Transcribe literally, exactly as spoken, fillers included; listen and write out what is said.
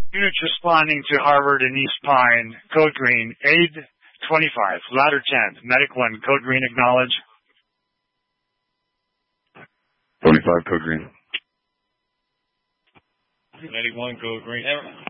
Units responding to Harvard and East Pine, code green, aid twenty-five, ladder ten, medic one, code green, acknowledge. twenty-five, code green. Medic one, code green.